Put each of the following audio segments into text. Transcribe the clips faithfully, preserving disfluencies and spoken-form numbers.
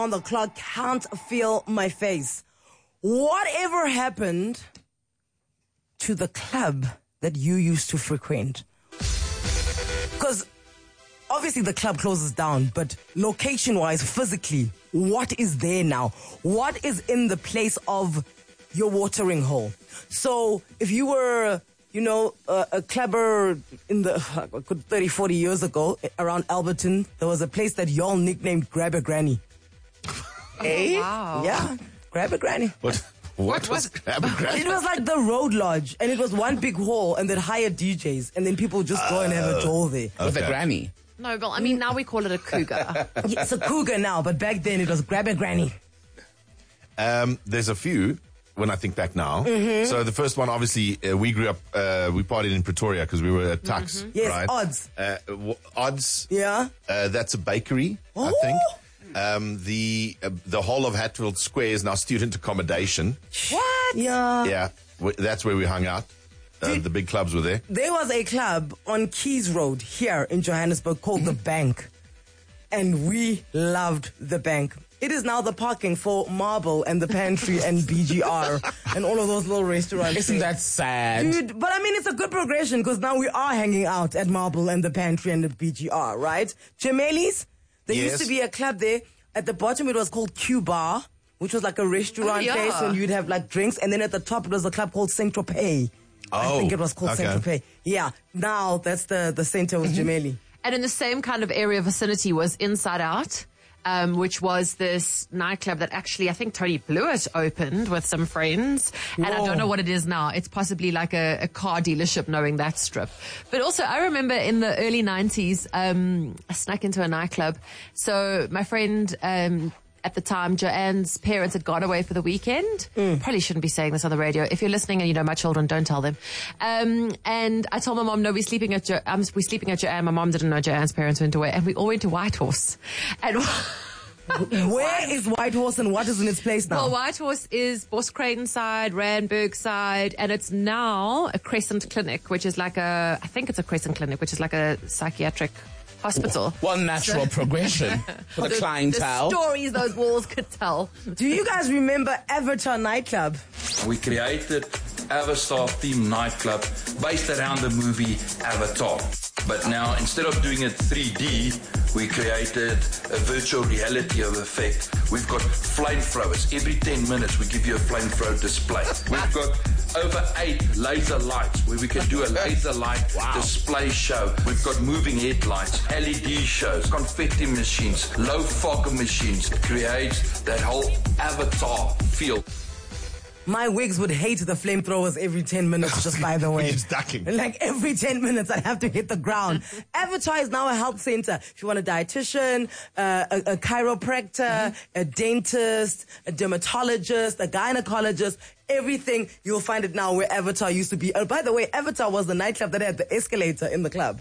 on the clock, can't feel my face. Whatever happened to the club that you used to frequent? Because obviously the club closes down, but location-wise, physically, what is there now? What is in the place of your watering hole? So if you were, you know, a, a clubber in the thirty, forty years ago around Alberton, there was a place that y'all nicknamed Grab a Granny. Oh, eh? Wow. Yeah, Grab a Granny. What? What was Grab a Granny? It was like the road lodge, and it was one big hall, and they'd hire D Js, and then people would just go and have a tour there. Okay. With a granny. No, but I mean, now we call it a cougar. Yeah, it's a cougar now, but back then it was Grab a Granny. Um, there's a few when I think back now. Mm-hmm. So the first one, obviously, uh, we grew up, uh, we partied in Pretoria because we were at Tux. Yes, right? Odds. Uh, w- odds. Yeah. Uh, that's a bakery, I Oh. think. Um, the uh, the whole of Hatfield Square is now student accommodation. What? Yeah. Yeah, w- that's where we hung out. Uh, the big clubs were there. There was a club on Keys Road here in Johannesburg called The Bank. And we loved The Bank. It is now the parking for Marble and The Pantry and B G R and all of those little restaurants. Isn't that sad? Dude, but I mean, it's a good progression because now we are hanging out at Marble and The Pantry and the B G R, right? Gemelli's, there Yes. used to be a club there. At the bottom, it was called Q Bar, which was like a restaurant Oh, yeah. place and you'd have like drinks. And then at the top, it was a club called Saint Tropez. I Oh, think it was called okay. Saint Tropez. Yeah, now that's the, the center was Gemelli. And in the same kind of area vicinity was Inside Out, um, which was this nightclub that actually, I think Tony Blewett opened with some friends. And I Whoa. don't know what it is now. It's possibly like a, a car dealership knowing that strip. But also, I remember in the early nineties, um, I snuck into a nightclub. So my friend, um, at the time, Joanne's parents had gone away for the weekend. Probably shouldn't be saying this on the radio. If you're listening and you know my children, don't tell them. Um, and I told my mom, no, we're sleeping at jo- um, we're sleeping at Joanne. My mom didn't know Joanne's parents went away, and we all went to Whitehorse. And Where is Whitehorse and what is in its place now? well, Whitehorse is Boscraden side, Randburg side, and it's now a Crescent Clinic, which is like a, I think it's a Crescent Clinic, which is like a psychiatric hospital. One natural progression for the, The clientele. stories those walls could tell. Do you guys remember Avatar nightclub? We created Avastar themed nightclub based around the movie Avatar. But now, instead of doing it three D, we created a virtual reality of effect. We've got flamethrowers. Every ten minutes, we give you a flamethrower display. We've got over eight laser lights where we can do a laser light display show. We've got moving headlights, L E D shows, confetti machines, low fog machines. It creates that whole Avatar feel. My wigs would hate the flamethrowers every ten minutes, just by the way. You're just ducking. Like every ten minutes, I'd have to hit the ground. Avatar is now a health center. If you want a dietitian, uh, a, a chiropractor, Mm-hmm. a dentist, a dermatologist, a gynecologist, everything, you'll find it now where Avatar used to be. Oh, by the way, Avatar was the nightclub that had the escalator in the club.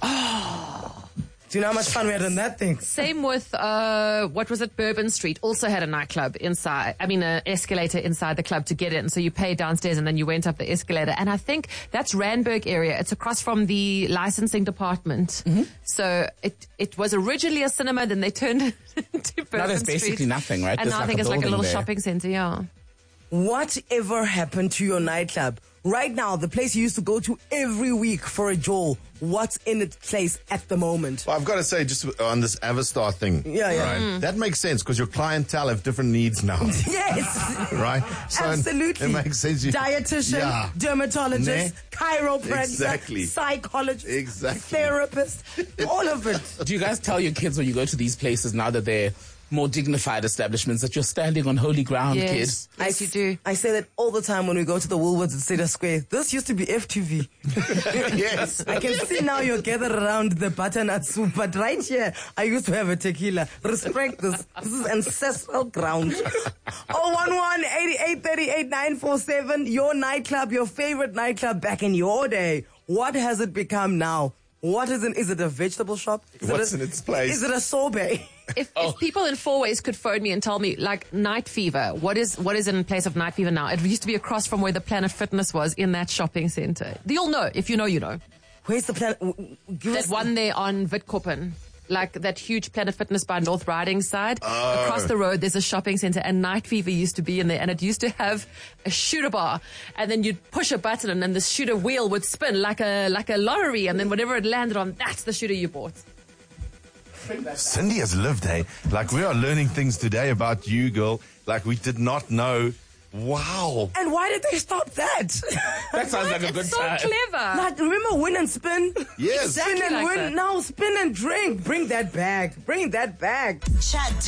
Do you know how much fun we had on that thing? Same with, uh, what was it? Bourbon Street also had a nightclub inside. I mean, an escalator inside the club to get in. So you paid downstairs and then you went up the escalator. And I think that's Randburg area. It's across from the licensing department. Mm-hmm. So it, it was originally a cinema, then they turned it into Bourbon Now there's Street. basically nothing, right? And There's now I like think a it's like a building little there. shopping center, yeah. Whatever happened to your nightclub? Right now, the place you used to go to every week for a Joel, what's in its place at the moment? Well, I've got to say, just on this Avastar thing, Yeah, yeah. right? Mm. That makes sense because your clientele have different needs now, Yes. right? So Absolutely. it makes sense. You, Dietitian, Yeah. dermatologist, Ne? chiropractor, Exactly. psychologist, Exactly. therapist, all of it. Do you guys tell your kids when you go to these places now that they're more dignified establishments that you're standing on holy ground, Yes, kids? yes, you do. I say that all the time when we go to the Woolworths at Cedar Square. This used to be F T V. yes. I can see now you're gathered around the butternut soup, but right here, I used to have a tequila. Respect this. This is ancestral ground. oh one one, eight eight three eight, nine four seven. Your nightclub, your favorite nightclub back in your day. What has it become now? What is it? Is it a vegetable shop? Is What's it a, in its place? Is it a sorbet? If, if people in Four Ways could phone me and tell me, like, Night Fever, what is what is in place of Night Fever now? It used to be across from where the Planet Fitness was in that shopping center. You'll know. If you know, you know. Where's the plan? w- w- Give That us- one there on Witkoppen. like that huge Planet Fitness by North Riding side. Oh. Across the road, there's a shopping center, and Night Fever used to be in there, and it used to have a shooter bar, and then you'd push a button, and then the shooter wheel would spin like a like a lottery, and then whatever it landed on, that's the shooter you bought. Cindy has lived, hey? Like, we are learning things today about you, girl. Like, we did not know. Wow. And why did they stop that? That sounds like a good It's so time. clever. Like, remember win and spin? Yes. Spin and like win. that. Now spin and drink. Bring that back. Bring that back. Chat